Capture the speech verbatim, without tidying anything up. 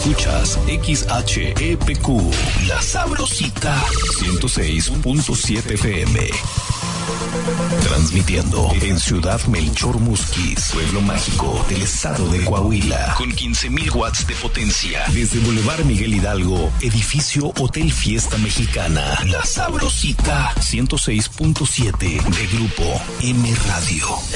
Escuchas X H E P Q, La Sabrosita, ciento seis punto siete F M. Transmitiendo en Ciudad Melchor Musquis, pueblo mágico del estado de Coahuila, con quince mil watts de potencia. Desde Boulevard Miguel Hidalgo, edificio Hotel Fiesta Mexicana. La Sabrosita, ciento seis punto siete de Grupo M Radio.